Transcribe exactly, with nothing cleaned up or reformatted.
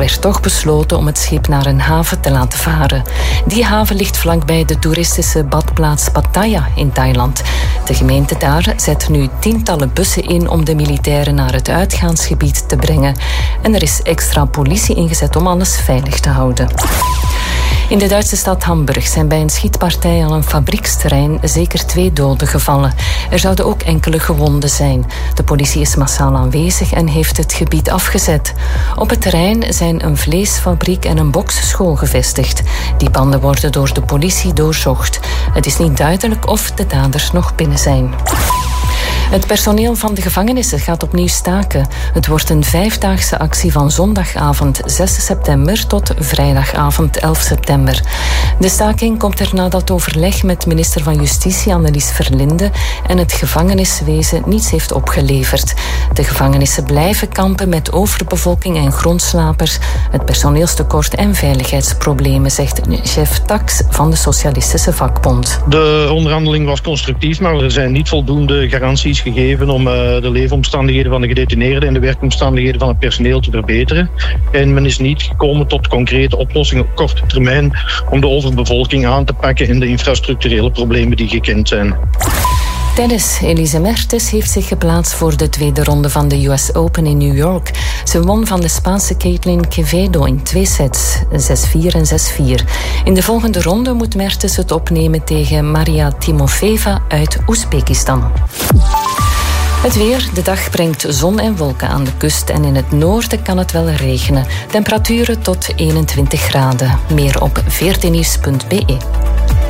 werd toch besloten om het schip naar een haven te laten varen. Die haven ligt vlakbij de toeristische badplaats Pattaya in Thailand. De gemeente daar zet nu tientallen bussen in om de militairen naar het uitgaansgebied te brengen. En er is extra politie ingezet om alles veilig te houden. In de Duitse stad Hamburg zijn bij een schietpartij aan een fabrieksterrein zeker twee doden gevallen. Er zouden ook enkele gewonden zijn. De politie is massaal aanwezig en heeft het gebied afgezet. Op het terrein zijn een vleesfabriek en een boksschool gevestigd. Die panden worden door de politie doorzocht. Het is niet duidelijk of de daders nog binnen zijn. Het personeel van de gevangenissen gaat opnieuw staken. Het wordt een vijfdaagse actie van zondagavond zes september tot vrijdagavond elf september. De staking komt er nadat overleg met minister van Justitie Annelies Verlinde en het gevangeniswezen niets heeft opgeleverd. De gevangenissen blijven kampen met overbevolking en grondslapers, het personeelstekort en veiligheidsproblemen, zegt chef Tax van de Socialistische Vakbond. De onderhandeling was constructief, maar er zijn niet voldoende garanties gegeven om uh, de leefomstandigheden van de gedetineerden en de werkomstandigheden van het personeel te verbeteren. En men is niet gekomen tot concrete oplossingen op korte termijn om de overbevolking aan te pakken en de infrastructurele problemen die gekend zijn. Tennis. Elise Mertens heeft zich geplaatst voor de tweede ronde van de U S Open in New York. Ze won van de Spaanse Caitlin Quevedo in twee sets, zes vier en zes vier. In de volgende ronde moet Mertens het opnemen tegen Maria Timofeeva uit Oezbekistan. Het weer. De dag brengt zon en wolken aan de kust en in het noorden kan het wel regenen. Temperaturen tot eenentwintig graden. Meer op veertien nieuws punt b e.